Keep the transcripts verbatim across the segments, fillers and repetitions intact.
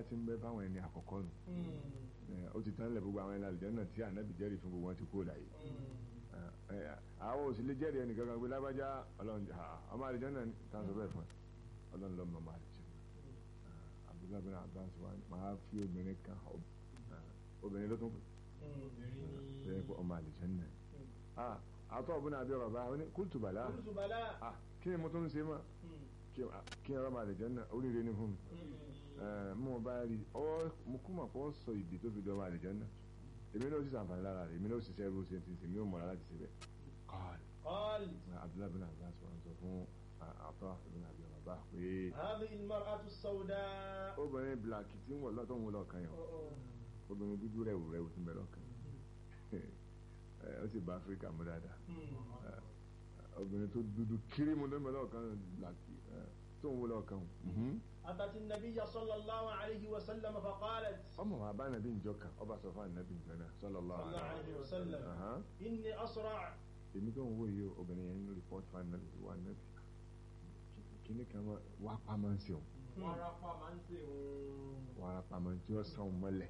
ọlá tí ń bẹ fáwọn ẹni àkọ́kọ́ nù ó ti tán lẹ̀ gbogbo àwọn ẹni àlùjánnà tí ànábì jẹ́rìí fún gbogbo wọn ti kú láyé àwọn òsì lè jẹ́rìí ẹnì kankan pé lágbájá ọlọ́run ọmọ àlùjánnà ní tán sọ bẹ́ẹ̀ fún ẹ ọlọ́run lọ́mọ ọmọ àlùjánnà Abdullahi bin Abbas wa máa fi obìnrin kan obìnrin ló tún pè bẹ́ẹ̀ pé ọmọ àlùjánnà àtọ́ ọ̀bùnà àbí ọ̀rọ̀ bá ní kúlùtù bàlá kí ni mo tún ń ṣe mọ́ kí ọ̀rọ̀ máa lè jẹ́ náà oríire ní fún mi mo bá rí ọ mo kú mọ̀ pọ̀ sọ ìdí tó fi dọ́wọ́ àlejò náà èmi náà ó sì sàǹfààní lára rẹ̀ èmi náà ó sì sẹ́rù ṣe ti sèmi ó mọ̀ra láti ṣe bẹ́ẹ̀ kọ́ọ̀lì Abdullahi bin Abbas wọn sọ fún àtọ́ ọ̀bùnà àbí ọ̀rọ̀ bá pé obìnrin blaki tí ń wọ̀ lọ́tọ̀ ń wọ̀ lọ́ọ̀kan yẹn obìnrin dúdú rẹ̀wù rẹ̀wù tí ń bẹ lọ́ọ̀kan ó sì bá Áfíríkà mú dáadáa obìnrin tó dúdú kiri mu lọ́mọ lọ́ọ̀kan làkì tó ń wọlé ọ̀kan. àtàtì nabiyya sallallahu alayhi wa sallam faqalat. ọmọ wa bá nàbí njọ kan ọba sọ fún ànàbí njọ náà sallallahu alayhi wa sallam. inni asra'. èmi tó ń wò yìí obìnrin yẹn ń rìpọ́tù fún ànàbí wa nàbí kíní kan wá pamọ́ ń ṣe òun. wàrà pamọ́ ń ṣe òun. wàrà pamọ́ tí ó sàn mọ́lẹ̀.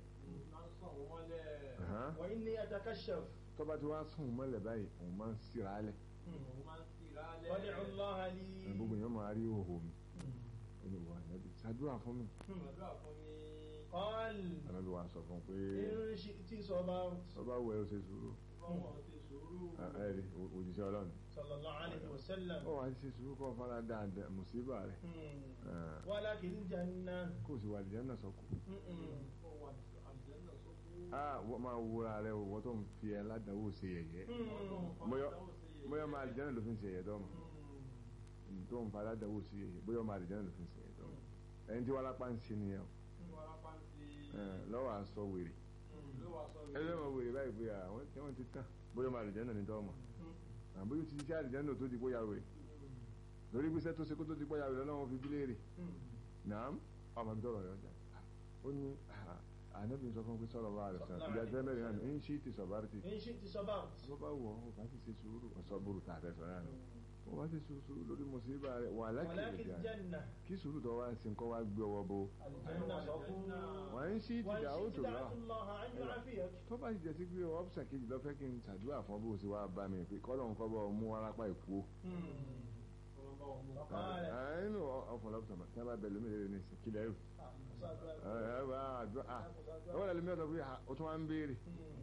wa inni atakashaf. tọ́ba tí wàá sàn mọ́lẹ̀ báyìí òun máa ń síra lẹ̀. wàdí Allah li. gbogbo yẹn máa rí òhò mi. ẹni wà nàbí ṣàdúrà fún mi. qal. ànábì wa sọ fún pé. in shi'ti sabar. ọba wẹ̀ ó ṣe sùúrù. ẹ̀rí òjíṣẹ́ ọlọ́run. sallallahu alayhi wa sallam. ó wà á ṣe sùúrù kọ́ fara dáadáa mùsíbà rẹ̀. walakin janna. kó o sì wà àlùjánnà sọ́kù. wọ́n máa wúra rẹ̀ wọ́n tó ń fi ẹ ládàáwò ṣe yẹ̀yẹ́. bóyá máa àlùjánnà ló fi ń ṣe yẹ̀yẹ́ dọ́mọ. tó ń fa ládàáwò ṣe yẹ̀yẹ́ bóyá máa àlùjánnà ló fi ń ṣe yẹ̀yẹ́ dọ́mọ. ẹni tí wàlápá ń ṣe nìyẹn lọ́wọ́ àṣọ wèrè. ẹgbẹ́ wọn wèrè báyìí pé àwọn tí wọ́n ti tán bóyá máa àlùjánnà ní dọ́mọ. àbóyá ti ṣiṣẹ́ àlùjánnà tó ti bóyá wèrè. lórí gbèsè tó ṣe kó tó ti bóyá wèrè lọ́wọ́ fi bíléèrè. nàám ọmọ mi tọrọ rẹ ọjà ó ní ànábì sọ fún pé sọ̀rọ̀ bá rẹ̀ sàn ìjà tẹ́ mẹ́rin náà ń ṣí ti sọ̀bárì ti. ń ṣí ti sọ̀bárì. bó bá wọ̀ ọ́ bá ti ṣe sùúrù ọ̀sọ́ burú tà fẹ́ sọ̀rọ̀ àná wọ́n bá ti ṣe sùúrù lórí mùsíbà rẹ̀ wà lákìlì jà kí sùúrù tó wá sí nǹkan wá gbé ọwọ́ bó. wọ́n ń ṣí ti dà ó tó lọ tó bá ti jẹ́ sí pé ọ́pṣà kejì lọ fẹ́ kí n ṣàdúrà fún bó ṣe wá bá mi pé kọ́lọ́hún kọ́ bọ́ mú wárápá ìkú ẹnu ọ̀pọ̀lọpọ̀ tí a bá bẹ̀ lómi lè ní ìsìnkílẹ̀ ẹ̀rù ọwọ́ lẹ́lẹ́mí ọ̀tọ̀ pé ó tún wá ń béèrè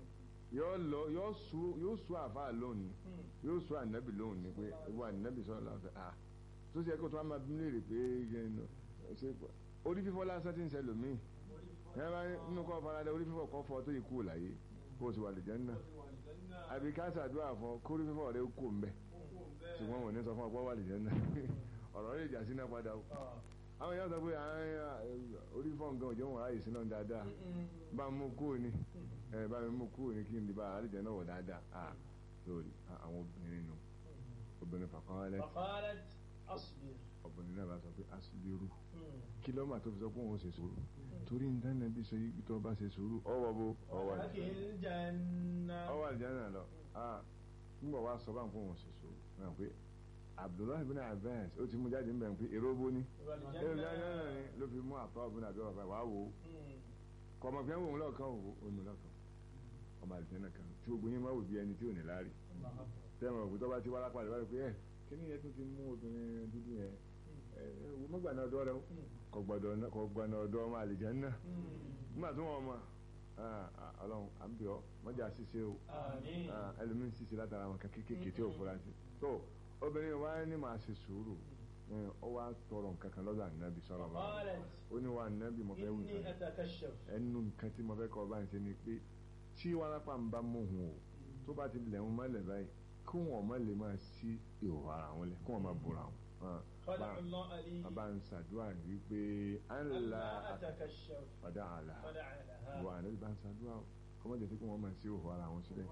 yóò sú àfáà lónìí yóò sú ànábì lónìí pé ìwọ ànábì sọ̀rọ̀ láfẹ́ à tó ṣe kó tó wá máa bí léèrè pé orí fífọ́ lásán tí ń ṣe lòmíì nínú kọ́ faradà orí fífọ́ kọ́ fọ́ tó yẹ kú láyé kó o sì wà lè jẹ́ náà àbí ká ṣàdúrà fún kórí fífọ́ rẹ kó mbẹ́ ṣùgbọ́n wọn ní sọ fún ọgbọ́n wà lè jẹ́ náà ọ̀rọ̀ lè jà sí náà padà o àwọn èèyàn sọ pé orí fọ́n gan òjò wọn ráyè sí náà dáadáa bá mú kúrò ní bá mi mú kúrò ní kí n lè bá àlejò náà wọ̀ dáadáa lórí àwọn obìnrin nù obìnrin fàkọ́rẹ́ obìnrin náà bá sọ pé asùlérú kí lọ́mà tó fi sọ pé òun ṣe sùúrù torí nǹkan náà bí sọ yí tó bá ṣe sùúrù ọwọ́ bó ọwọ́ àlìjánnà lọ nígbà wá sọ bá ń fún òun ṣe sùúrù náà pé Abdullahi bin Abbas ó ti mú jáde ń bẹ̀ pé èrò bó ní èrò jáde náà ni ló fi mú àtọ́ ọ̀bùn àbí ọ̀bà wà wò ó kọ̀mọ̀ fi ń wò ó lọ́ọ̀kan òwò ònú lọ́ọ̀kan ọmọ àlìjánnà kan tí gbogbo yín máa wò bí ẹni tí ò ní láárí tẹ́wọ̀n òkú tó bá ti wá lápá rẹ̀ wá pé ẹ̀ kí ni yẹn tó ti mú obìnrin dúdú yẹn ẹ̀ wọ́n gbà náà ọ̀dọ́ rẹ̀ kọ̀ gbà náà ọ̀dọ́ ọmọ àlìjánnà nígbà tó wọn mọ̀ ọlọ́run à ń bẹ̀ ọ́ mọ́jà ṣiṣẹ́ o ẹlòmíín ṣiṣẹ́ látara wọn kékeré tí ò fura sí tó obìnrin wa ní màá ṣe sùúrù ọ wá tọrọ nǹkan kan lọ́dọ̀ ànábì sọ̀rọ̀ wa ó ní wa ànábì mo fẹ́ wù ẹnu nǹkan tí mo fẹ́ kọ́ bá ń ṣe ni pé tí wárápá ń bá mú òun o tó bá ti lẹ̀ ń mọ́lẹ̀ báyìí kí wọ́n má lè máa sí ìhòòhò ara wọn lẹ̀ kí wọ́n má bora wọn. bàbá ń ṣàdúrà wípé à ń la padà àlà wà ànábì bá ń ṣàdúrà kọ́mọ́jẹ tí kí wọ́n máa sí ìhòòhò ara wọn sílẹ̀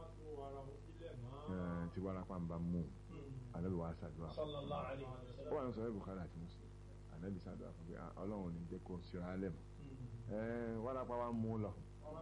tí wárápá ń bá mú ànábì wa ṣàdúrà ó wà ní sọ̀rọ̀ Bukhari àti Muslim ànábì ṣàdúrà fún pé ọlọ́run ní jẹ́ kó síra lẹ̀ mọ́ wárápá wa mú lọ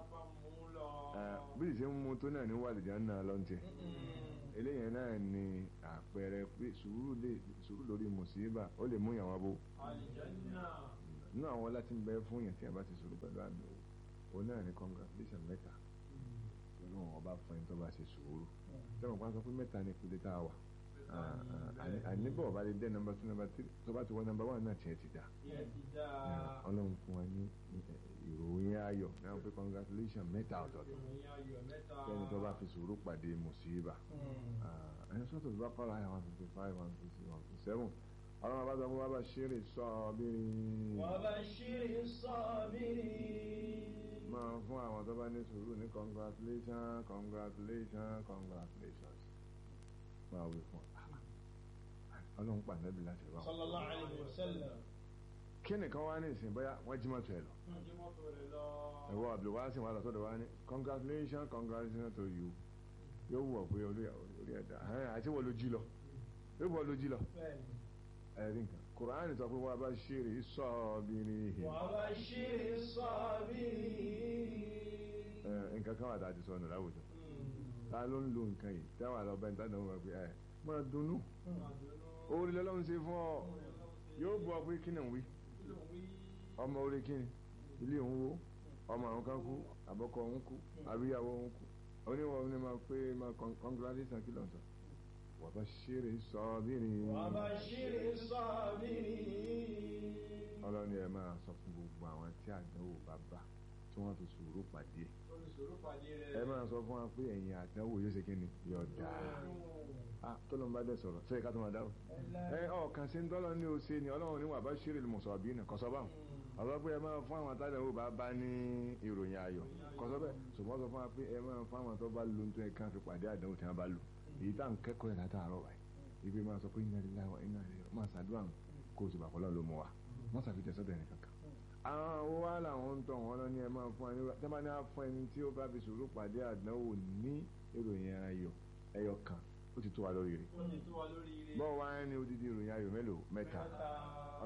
bí ìṣe ń mú tó náà ní wàlìjánnà lọ́ntẹ̀ eléyìí náà ni àpẹẹrẹ pé sùúrù lórí mùsíbà ó lè mú ìyàwó bó nínú àwọn láti ń bẹ fún yẹn tí a bá ti sùúrù pẹ̀lú àdánwò òun náà ní congratulation mẹ́ta pẹ̀lú àwọn ọba fún ẹni tó bá ṣe sùúrù tẹ́wọ̀n pa sọ pé mẹ́ta ní kúlẹ̀ tá a wà àníbọ̀ bá lè dé nọmba two nọmba three tó bá ti wọ nọmba one náà tiẹ̀ ti dá ọlọ́run fún wa ní ìròyìn ayọ̀ náà pé congratulation mẹ́ta ọ̀tọ̀ọ̀tọ̀ kẹ́ni tó bá fi sùúrù pàdé mùsíbà ẹni sọ́tò tó bá kọ́ra one fifty five one fifty one fifty seven ọlọ́run bá sọ fún wa bá ṣírí sọ́ọ̀bìrín wa bashiri sabirin máa fún àwọn tó bá ní sùúrù ní congratulation congratulation congratulations máa wí fún ọlọ́run pàdánù láti wá sallallahu alaihi wasallam kí nìkan wá ní ìsìn bóyá wọ́n jí mọ́tò ẹ̀ lọ ẹ̀wọ́ Abdulwasi wà lọ́sọ̀dọ̀ wá ní congratulations congratulations to you yóò wọ̀ pé orí ẹ̀dá àti wọ́n ló jí lọ yóò wọ́n ló jí lọ ẹ̀rí nǹkan Kùránì sọ pé wọ́n bá ṣírí sọ́ọ̀bìrín wa bashiri sabirin nǹkan kan wà tá a ti sọ ọ̀nà láwùjọ ta ló ń lo nǹkan yìí táwọn àlọ́bẹ̀ ń tàdánwò wọn pé ẹ̀ máa dunnú orí lọ́lọ́run ṣe fún ọ yóò bọ̀ pé kí ni ń wí ọmọ orí kí ni ilé òun wo ọmọ àwọn kan kú àbọ̀kọ òun kú àbíyàwó òun kú oníwọ̀n ní máa pé máa congratulation kí lọ́tọ̀ wa bashiri sabirin wa bashiri sabirin ọlọ́ni ẹ̀ máa sọ fún gbogbo àwọn tí àdánwò bá bá tí wọ́n fi sùúrù pàdé ẹ máa sọ fún wa pé ẹ̀yìn àdánwò yóò ṣe kí ni yóò dáa tọ́lọ́ bá dẹ̀ sọ̀rọ̀ sẹ́yìn ká tó máa dáhùn ẹ ọ̀kan sí ń tọ́lọ́ ní o ṣe ni ọlọ́run ní wa bashiri al-musabirin kọ́sọ́ báwọn ọ̀sọ́ pé ẹ máa fún àwọn àtàdánwò bá bá ní ìròyìn ayọ̀ kọ́sọ́ bẹ́ẹ̀ ṣùgbọ́n sọ fún wa pé ẹ máa fún àwọn tó bá lu tó ẹ kàn fi pàdé àdánwò tí wọ́n bá lu èyí tá à ń kẹ́kọ̀ọ́ ẹ̀ látàárọ̀ wáyé ibi máa sọ pé inna lillahi wa inna ilaihi máa ṣàdúrà kó o sì bà fọlọ́ ló mú wa wọ́n ṣàfihàn sọ́dọ̀ ẹni kankan. àwọn wa làwọn ń tọ̀ wọ́n lọ ní ẹ máa fún ẹni tẹ́ bá ní á fún ẹni tí ó bá fi sùúrù pàdé àdánwò ní ìròyìn ayọ̀ ẹyọ kan ó ti tó wa lórí rẹ̀ bọ́ọ̀ wá ní odidi ìròyìn ayọ̀ mélòó mẹ́ta.